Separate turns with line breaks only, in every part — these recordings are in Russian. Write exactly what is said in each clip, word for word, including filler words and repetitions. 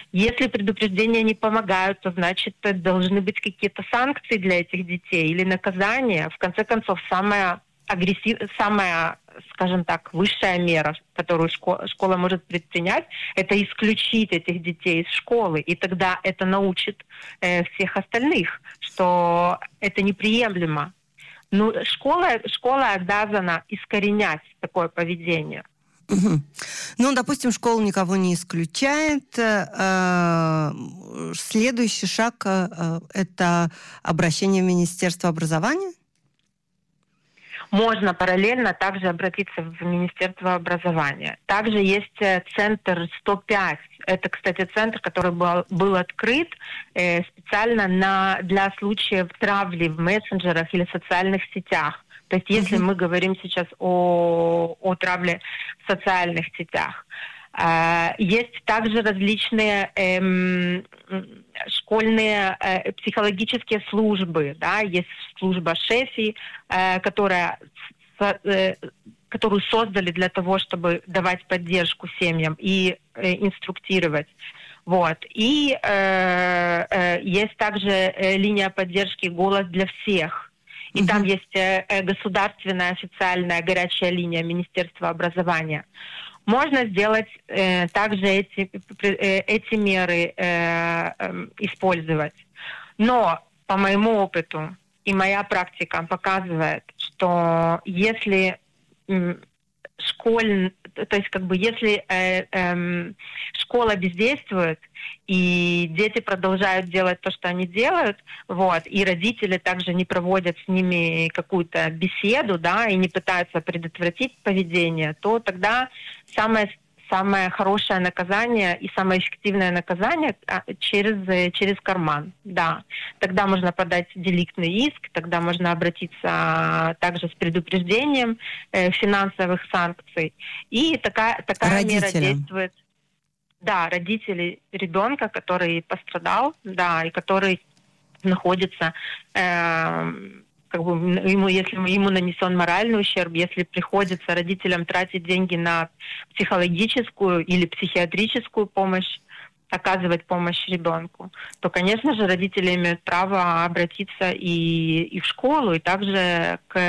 Если предупреждения не помогают, то значит должны быть какие-то санкции для этих детей или наказания. В конце концов, самая агрессивная, самая, скажем так, высшая мера, которую школа, школа может предпринять, это исключить этих детей из школы. И тогда это научит э, всех остальных, что это неприемлемо. Ну, школа, школа обязана искоренять такое поведение.
Угу. Ну, допустим, школа никого не исключает. Следующий шаг – это обращение в Министерство образования?
Можно параллельно также обратиться в Министерство образования. Также есть центр сто пять. Это, кстати, центр, который был, был открыт э, специально на, для случаев травли в мессенджерах или социальных сетях. То есть если uh-huh. мы говорим сейчас о, о травле в социальных сетях. Э, есть также различные э, школьные э, психологические службы. Да? Есть служба ШЭФИ, э, которая, э, которую создали для того, чтобы давать поддержку семьям и э, инструктировать. Вот. И э, э, есть также э, линия поддержки «Голос для всех». И mm-hmm. там есть э, государственная официальная горячая линия Министерства образования. Можно сделать э, также эти, э, эти меры э, э, использовать. Но по моему опыту и моя практика показывает, что если э, школь, то есть как бы если э, э, школа бездействует, и дети продолжают делать то, что они делают, вот, и родители также не проводят с ними какую-то беседу, да, и не пытаются предотвратить поведение, то тогда самое, самое хорошее наказание и самое эффективное наказание через, через карман, да. Тогда можно подать деликтный иск, тогда можно обратиться также с предупреждением э, финансовых санкций. И такая, такая мера действует... Да, родители ребенка, который пострадал, да, и который находится, э, как бы ему, если ему нанесен моральный ущерб, если приходится родителям тратить деньги на психологическую или психиатрическую помощь, оказывать помощь ребенку, то, конечно же, родители имеют право обратиться и, и в школу, и также к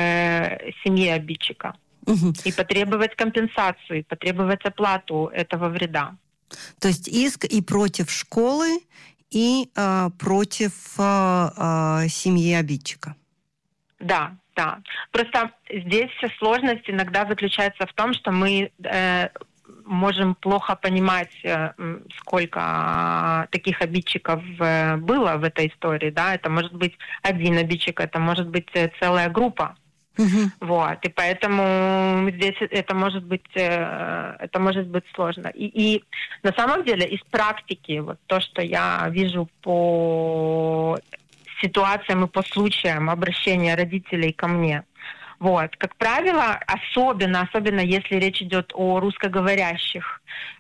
семье обидчика. Угу. И потребовать компенсацию, и потребовать оплату этого вреда.
То есть иск и против школы, и э, против э, э, семьи обидчика.
Да, да. Просто здесь сложность иногда заключается в том, что мы э, можем плохо понимать, э, сколько таких обидчиков э, было в этой истории. Да? Это может быть один обидчик, это может быть целая группа. Uh-huh. Вот, и поэтому здесь это может быть, это может быть сложно. И, и на самом деле из практики, вот то, что я вижу по ситуациям и по случаям обращения родителей ко мне, вот, как правило, особенно, особенно если речь идет о русскоговорящих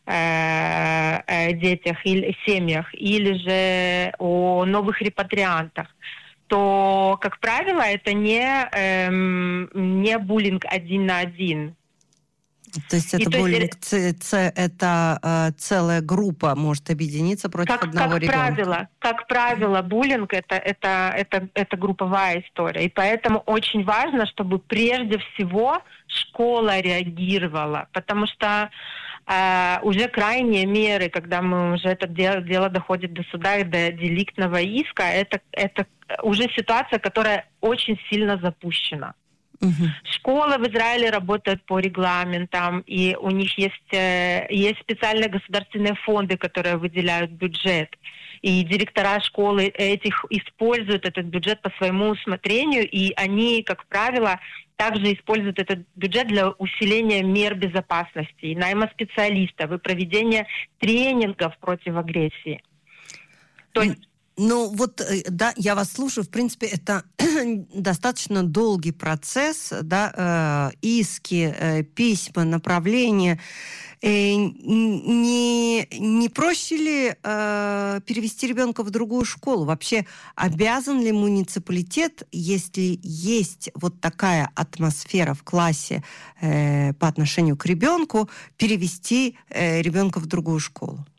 э, э, детях или семьях, или же о новых репатриантах, то, как правило, это не, эм, не буллинг один на один.
То есть это, буллинг, есть, ц, ц, это э, целая группа может объединиться против
как,
одного
как
ребенка?
Правило, как правило, буллинг это, это, это, это групповая история. И поэтому очень важно, чтобы прежде всего школа реагировала. Потому что Uh, уже крайние меры, когда мы уже это дело, дело доходит до суда и до деликтного иска, это, это уже ситуация, которая очень сильно запущена. Uh-huh. Школы в Израиле работают по регламентам, и у них есть, есть специальные государственные фонды, которые выделяют бюджет. И директора школы этих используют этот бюджет по своему усмотрению, и они, как правило, также используют этот бюджет для усиления мер безопасности, и найма специалистов, и проведения тренингов против агрессии. То есть
Ну, вот, да, я вас слушаю. В принципе, это достаточно долгий процесс, да, э, иски, э, письма, направления. Э, не, не проще ли э, перевести ребенка в другую школу? Вообще, обязан ли муниципалитет, если есть вот такая атмосфера в классе э, по отношению к ребенку, перевести э, ребенка в другую школу?